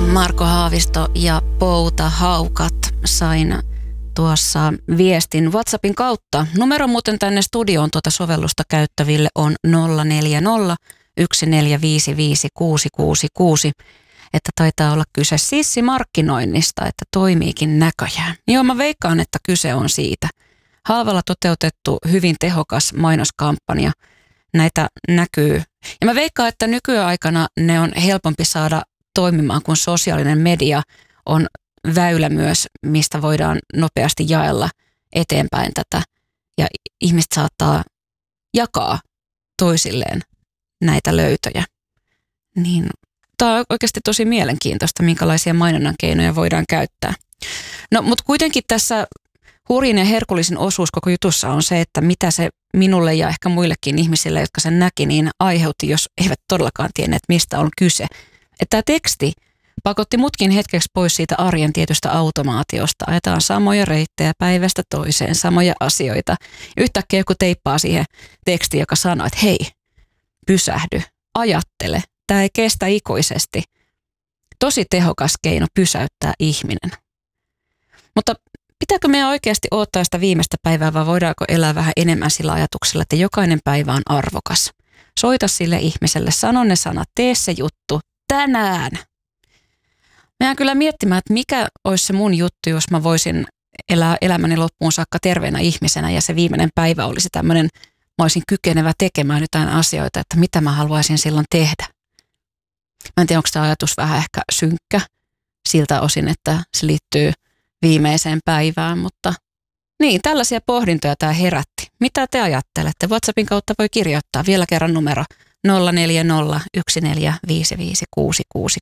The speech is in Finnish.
Marko Haavisto ja Pouta Haukat. Sain tuossa viestin WhatsAppin kautta. Numero muuten tänne studioon tuota sovellusta käyttäville on 040 1455 666. Että taitaa olla kyse sissimarkkinoinnista, että toimiikin näköjään. Joo, mä veikkaan, että kyse on siitä. Halvalla toteutettu, hyvin tehokas mainoskampanja. Näitä näkyy. Ja mä veikkaan, että nykyaikana ne on helpompi saada toimimaan, kun sosiaalinen media on väylä myös, mistä voidaan nopeasti jaella eteenpäin tätä. Ja ihmiset saattaa jakaa toisilleen näitä löytöjä. Niin tämä on oikeasti tosi mielenkiintoista, minkälaisia mainonnan keinoja voidaan käyttää. No, mutta kuitenkin tässä hurjin ja herkullisin osuus koko jutussa on se, että mitä se minulle ja ehkä muillekin ihmisille, jotka sen näki, niin aiheutti, jos eivät todellakaan tienneet, mistä on kyse. Että tämä teksti pakotti mutkin hetkeksi pois siitä arjen tietystä automaatiosta. Ajetaan samoja reittejä päivästä toiseen, samoja asioita. Yhtäkkiä joku teippaa siihen tekstiin, joka sanoo, että hei, pysähdy, ajattele. Tämä ei kestä ikuisesti. Tosi tehokas keino pysäyttää ihminen. Mutta pitääkö meidän oikeasti odottaa sitä viimeistä päivää vai voidaanko elää vähän enemmän sillä ajatuksella, että jokainen päivä on arvokas? Soita sille ihmiselle, sano ne sanat, tee se juttu tänään. Mä jään kyllä miettimään, että mikä olisi se mun juttu, jos mä voisin elää elämäni loppuun saakka terveenä ihmisenä ja se viimeinen päivä olisi tämmöinen, mä olisin kykenevä tekemään jotain asioita, että mitä mä haluaisin silloin tehdä. Mä en tiedä, onko tämä ajatus vähän ehkä synkkä siltä osin, että se liittyy viimeiseen päivään, mutta niin, tällaisia pohdintoja tämä herätti. Mitä te ajattelette? WhatsAppin kautta voi kirjoittaa vielä kerran numero 040 1455 666.